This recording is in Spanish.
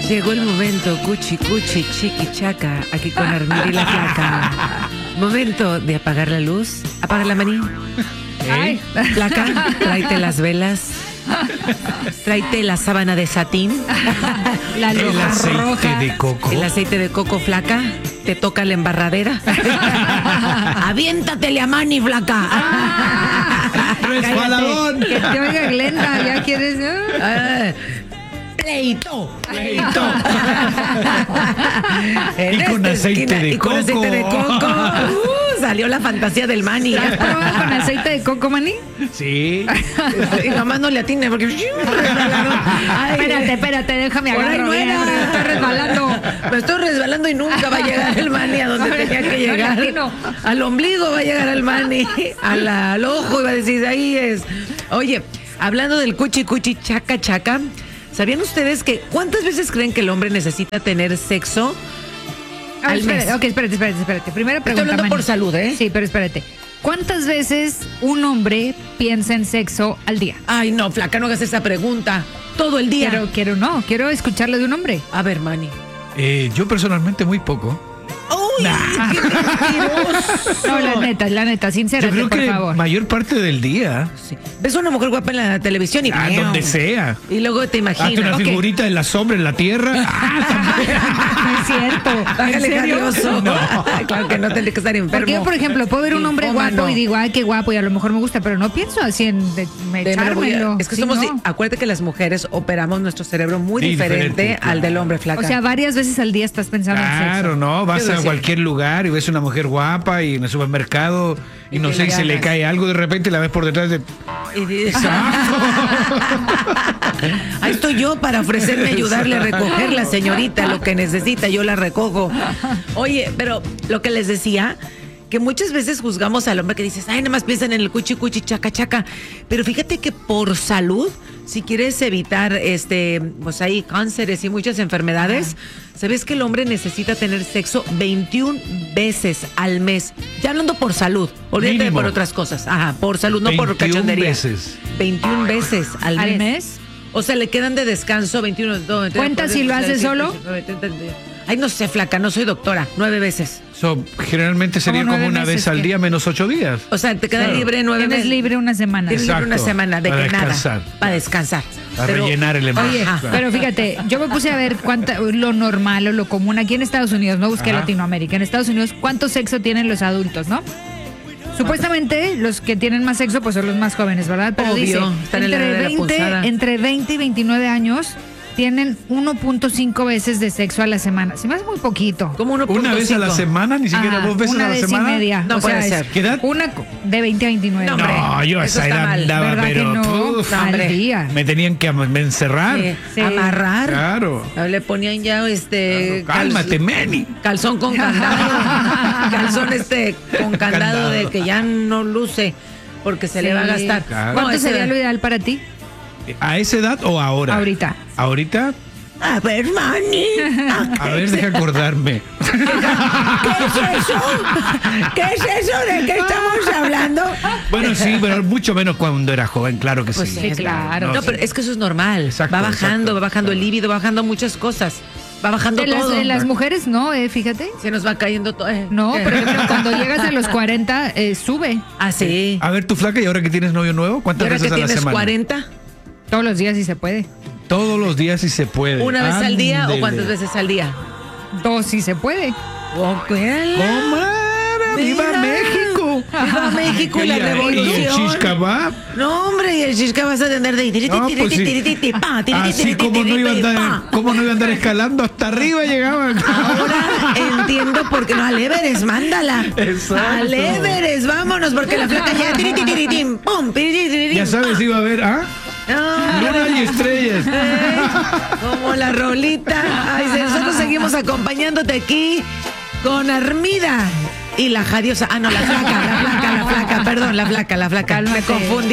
Llegó el momento, cuchi, cuchi, chiqui, chaca, aquí con Armida y la Flaca. Momento de apagar la luz. Apaga la maní. Ay. Flaca, tráete las velas. Tráete la sábana de satín. La El luz aceite roja. de coco. El aceite de coco, Flaca. Te toca la embarradera. Aviéntatele a Manny, Flaca. ¡Resbaladón! Que te oiga Glenda, ya quieres. Ah, Pleito. Pleito. En Y con esta aceite esquina, de y con coco. aceite de coco. Salió la fantasía del Manny. ¿Has probado con aceite de coco, Manny? Sí. Y nomás no le atine porque. Ay, Espérate, déjame por ahí agarrar no bien, era. me estoy resbalando. Me estoy resbalando y nunca va a llegar el Manny a donde tenía que llegar. Latino. Al ombligo va a llegar el Manny. Al ojo iba a decir, ahí es. Oye, hablando del cuchi cuchi chaca chaca, ¿sabían ustedes que cuántas veces creen que el hombre necesita tener sexo al mes? Espérate. Primera Estoy pregunta, hablando Manny. por salud, ¿eh? Sí, pero espérate. ¿Cuántas veces un hombre piensa en sexo al día? Ay, no, Flaca, no hagas esa pregunta. Todo el día. Quiero escucharle de un hombre. A ver, Manny. Yo personalmente muy poco. ¡Uy! ¡Qué mentiroso! No, la neta, Yo sincérate, creo por que favor. mayor parte del día. Sí. Ves a una mujer guapa en la televisión y Donde sea. Y luego te Hazte imaginas. una Ok. figurita en la sombra, en la tierra. No es cierto. Bájale, ¿En serio? cariñoso. Claro que no tendría que estar enfermo. Porque yo, por ejemplo, puedo ver un hombre Ninfómano. guapo y digo, ay, qué guapo, y a lo mejor me gusta, pero no pienso así en Me lo voy a- echármelo. Es que Sí, somos. no. Acuérdate que las mujeres operamos nuestro cerebro muy diferente Diferente, al del hombre, Flaca. O sea, varias veces al día estás pensando en sexo. Claro, no, vas Quiero a decir- cualquier lugar y ves una mujer guapa y en el supermercado y no que sé, le se le ganas. cae algo de repente y la ves por detrás de... Y dices, ahí estoy yo para ofrecerme ayudarle a recoger la señorita lo que necesita, yo la recojo. Oye, pero lo que les decía, que muchas veces juzgamos al hombre que dices, ay, nada más piensan en el cuchi cuchi chaca chaca, pero fíjate que por salud, si quieres evitar pues ahí cánceres y muchas enfermedades, ¿sabes que el hombre necesita tener sexo 21 veces al mes? Ya hablando por salud, olvídate Mínimo. por otras cosas. Ajá, por salud, no por 21 cachondería. veces. 21 veces al mes. ¿Al mes? O sea, le quedan de descanso 21. ¿Cuenta si lo hace solo? Ay, no sé, Flaca, no soy doctora. 9 veces. Generalmente sería ¿Cómo como 9 una vez meses al qué? día menos 8 días. O sea, te queda Claro. libre 9 Tienes meses. libre una semana. Tienes libre una Exacto, semana de para que descansar. nada. Para descansar. Para Pero- rellenar el Oye, embarazo. pero fíjate, yo me puse a ver lo normal o lo común aquí en Estados Unidos, no busqué Ajá. Latinoamérica, en Estados Unidos, ¿cuánto sexo tienen los adultos, no? Supuestamente los que tienen más sexo pues son los más jóvenes, ¿verdad? Pero Obvio, dice, están en la edad de la punzada. entre 20 y 29 años tienen 1.5 veces de sexo a la semana. Se me hace muy poquito. Como 1.5. Una vez a la semana, ni siquiera Ajá, 2 veces una a la vez semana. y media. No O sea, puede es ser. ¿Qué edad? Una de 20 a 29. No, hombre. No, yo a Eso esa está edad mal, andaba, ¿Verdad que pero no? puf, No, Al hombre. día. me tenían que encerrar. Sí. Amarrar. Claro. Le ponían ya Cálmate, Manny. calzón con candado. Calzón con candado de que ya no luce porque se le va a Sí. gastar. Claro. ¿Cuánto esa sería edad. lo ideal para ti? ¿A esa edad o ahora? Ahorita. ¿Ahorita? A ver, Manny. A ver, deja acordarme. ¿Qué es eso? ¿Qué es eso? ¿De qué estamos hablando? Bueno, sí, pero mucho menos cuando era joven, claro que Pues sí. sí, claro. No, sí. pero es que eso es normal. Exacto, va bajando, exacto, va bajando el claro. líbido, va bajando muchas cosas. Va bajando todo. En las mujeres no, fíjate. Se nos va cayendo todo. No, por ejemplo, cuando llegas a los 40, sube. Ah, sí. A ver, tu flaca, ¿y ahora que tienes novio nuevo? ¿Y ¿Cuántas ahora que veces a la tienes semana? 40? Todos los días si se puede. Todos los días si se puede. ¿Una vez al día o Ándele. cuántas veces al día? 2 si se puede. ¡Comadre! ¡Viva Mira. México! ¡Viva México y la ¿Y el revolución! shish kebab? No, hombre, y el shishka vas a tener de No, pues sí. Así como no iba a andar, ¿cómo no iba a andar escalando hasta arriba llegaban? Ahora entiendo por qué no, al Everest, mándala. Exacto. Al Everest, vámonos, porque la flaca ya tirititiritim, pum, tirititiritim. Ya sabes, iba a ver, ¿ah? No, Luna y estrellas. como la rolita. Ay, nosotros seguimos acompañándote aquí con Armida y la Jadiosa. Ah, no, la flaca, perdón, la flaca. Me Cálmate. confundí.